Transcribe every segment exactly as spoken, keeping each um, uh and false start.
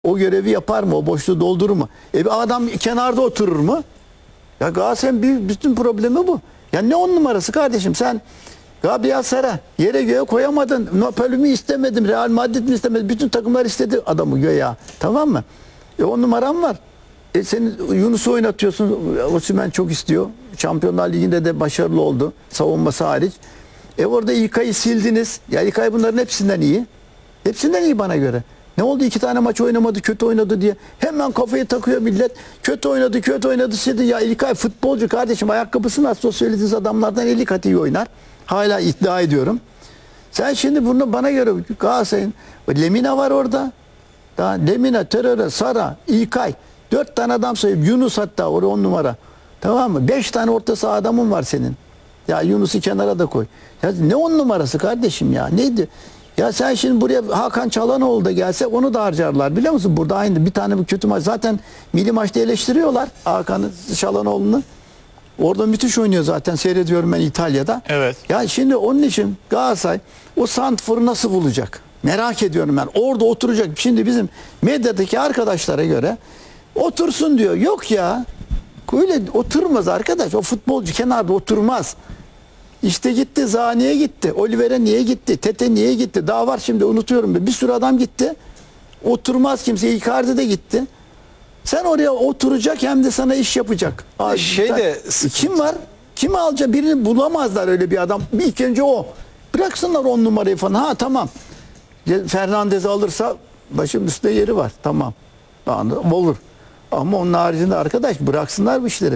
O görevi yapar mı? O boşluğu doldurur mu? E bir adam kenarda oturur mu? Ya Galatasaray'ın büyük bütün problemi bu. Ya ne on numarası kardeşim sen Gabriel Sara yere göğe koyamadın. Napoli'mi istemedim. Real Madrid mi istemedim? Bütün takımlar istedi adamı göğe. Tamam mı? E on numaram var. E senin Yunus'u oynatıyorsun. Osimhen çok istiyor. Şampiyonlar Ligi'nde de başarılı oldu. Savunması hariç. E orada İlkay'ı sildiniz. Ya İlkay bunların hepsinden iyi. Hepsinden iyi bana göre. Ne oldu iki tane maç oynamadı, kötü oynadı diye. Hemen kafayı takıyor millet. Kötü oynadı, kötü oynadı. Dedi ya İlkay futbolcu kardeşim, ayakkabısını nasıl söylediğiniz adamlardan elli kat iyi oynar. Hala iddia ediyorum. Sen şimdi bunu bana göre Galatasaray'ın Lemina var orada. Daha Lemina, Teröre, Sara, İlkay. Dört tane adam sayıp Yunus hatta orada on numara. Tamam mı? Beş tane orta saha adamın var senin. Ya Yunus'u kenara da koy. Ya ne on numarası kardeşim ya? Neydi? Ya sen şimdi buraya Hakan Çalhanoğlu da gelse onu da harcarlar biliyor musun? Burada aynı bir tane bu kötü maç. Zaten milli maçta eleştiriyorlar Hakan Çalhanoğlu'nu. Orada müthiş oynuyor zaten, seyrediyorum ben İtalya'da. Evet. Ya şimdi onun için Galatasaray o santrforu nasıl bulacak? Merak ediyorum ben. Orada oturacak. Şimdi bizim medyadaki arkadaşlara göre otursun diyor. Yok ya. Öyle oturmaz arkadaş. O futbolcu kenarda oturmaz. İşte gitti, Zani'ye gitti. Oliver'e niye gitti? Tete niye gitti? Daha var şimdi, unutuyorum. Bir sürü adam gitti. Oturmaz kimse. Icardi de gitti. Sen oraya oturacak hem de sana iş yapacak. Abi, şey de sen, kim var? Kimi alacak? Birini bulamazlar öyle bir adam. Bir ilk önce o. Bıraksınlar on numarayı falan. Ha tamam. Fernandez'i alırsa başım üstte yeri var. Tamam. Anladım. Olur. Ama onun haricinde arkadaş bıraksınlar bu işleri.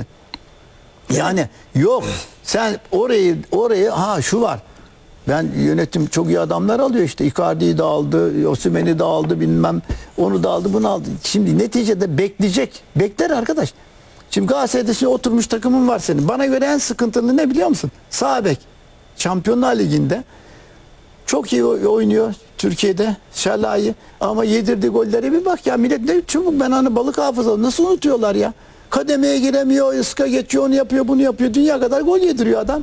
Yani yok. Sen orayı orayı ha şu var. Ben yönetim çok iyi adamlar alıyor işte. Icardi'yi de aldı, Osimhen'i de aldı, bilmem onu da aldı, bunu aldı. Şimdi neticede bekleyecek. Bekler arkadaş. Şimdi Galatasaray'da şimdi oturmuş takımın var senin. Bana göre en sıkıntılı ne biliyor musun? Sağ bek. Şampiyonlar Ligi'nde çok iyi oynuyor Türkiye'de Şalai, ama yedirdiği gollere bir bak ya, millet ne çabuk, ben hani balık hafızalı nasıl unutuyorlar ya. Kademeye giremiyor, ıska geçiyor, onu yapıyor, bunu yapıyor. Dünya kadar gol yediriyor adam.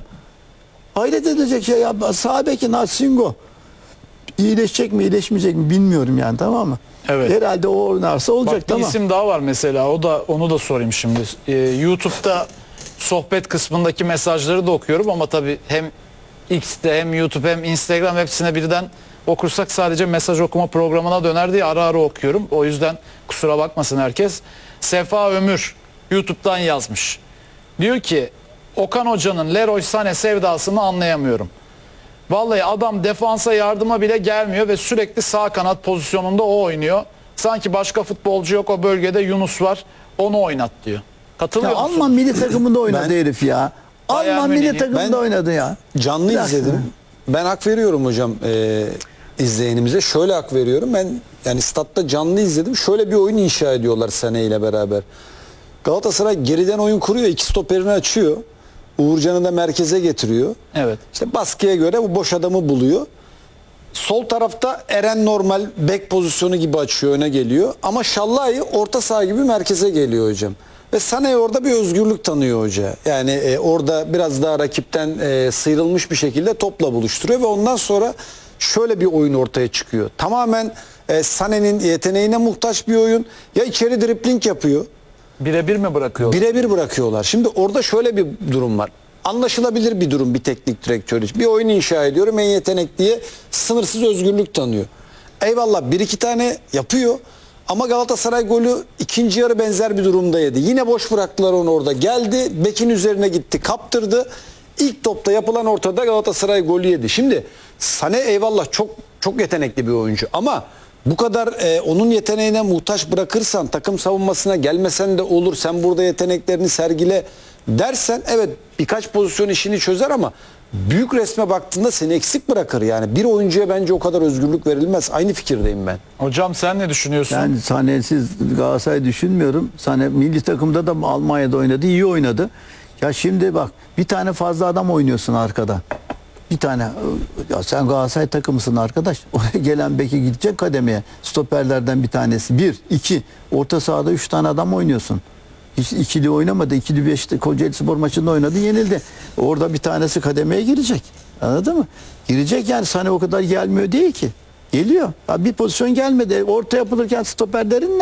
Hayret edilecek şey ya. Sağ bekin Singo iyileşecek mi, iyileşmeyecek mi bilmiyorum yani, tamam mı? Evet. Herhalde o oynarsa olacak. Bak, bir tamam. isim daha var mesela. O da onu da sorayım şimdi. Ee, YouTube'da sohbet kısmındaki mesajları da okuyorum ama tabii hem X'te hem YouTube hem Instagram hepsine birden okursak sadece mesaj okuma programına döner diye ara ara okuyorum. O yüzden kusura bakmasın herkes. Sefa Ömür YouTube'dan yazmış. Diyor ki Okan Hoca'nın Leroy Sané sevdasını anlayamıyorum. Vallahi adam defansa yardıma bile gelmiyor ve sürekli sağ kanat pozisyonunda o oynuyor. Sanki başka futbolcu yok o bölgede, Yunus var, onu oynat diyor. Katılıyor Ya musun? Alman milli takımında oynadı Ben- herif ya. Bayern Alman milli Münih'in- takımında Ben- oynadı ya. Canlı Biraz- izledim. Ben hak veriyorum hocam e, izleyenimize. Şöyle hak veriyorum. Ben yani statta canlı izledim. Şöyle bir oyun inşa ediyorlar Sané ile beraber. Galatasaray geriden oyun kuruyor. İki stoperini açıyor. Uğurcan'ı da merkeze getiriyor. Evet. İşte baskıya göre bu boş adamı buluyor. Sol tarafta Eren normal bek pozisyonu gibi açıyor, öne geliyor. Ama Şallai orta saha gibi merkeze geliyor hocam. Ve Sané'ye orada bir özgürlük tanıyor hoca. Yani e, orada biraz daha rakipten e, sıyrılmış bir şekilde topla buluşturuyor ve ondan sonra şöyle bir oyun ortaya çıkıyor. Tamamen e, Sané'nin yeteneğine muhtaç bir oyun. Ya içeri dribling yapıyor. Birebir mi bırakıyor? Birebir bırakıyorlar. Şimdi orada şöyle bir durum var. Anlaşılabilir bir durum bir teknik direktör için. Bir oyun inşa ediyorum, en yetenek diye sınırsız özgürlük tanıyor. Eyvallah, bir iki tane yapıyor ama Galatasaray golü ikinci yarı benzer bir durumda yedi. Yine boş bıraktılar onu orada. Geldi, bekin üzerine gitti, kaptırdı. İlk topta yapılan ortada Galatasaray golü yedi. Şimdi Sané eyvallah çok çok yetenekli bir oyuncu ama bu kadar e, onun yeteneğine muhtaç bırakırsan, takım savunmasına gelmesen de olur, sen burada yeteneklerini sergile dersen evet birkaç pozisyon işini çözer ama büyük resme baktığında seni eksik bırakır. Yani bir oyuncuya bence o kadar özgürlük verilmez. Aynı fikirdeyim ben. Hocam sen ne düşünüyorsun? Ben Sané'siz Galatasaray düşünmüyorum. Sané milli takımda da Almanya'da oynadı, iyi oynadı. Ya şimdi bak, bir tane fazla adam oynuyorsun arkada. Bir tane, ya sen Galatasaray takımısın arkadaş. Oraya gelen beki gidecek kademeye. Stoperlerden bir tanesi. Bir, iki. Orta sahada üç tane adam oynuyorsun. Hiç ikili oynamadı. İkili bir işte Kocaelispor maçında oynadı, yenildi. Orada bir tanesi kademeye girecek. Anladın mı? Girecek yani, Sané o kadar gelmiyor değil ki. Geliyor. Ya bir pozisyon gelmedi. Orta yapılırken stoperlerin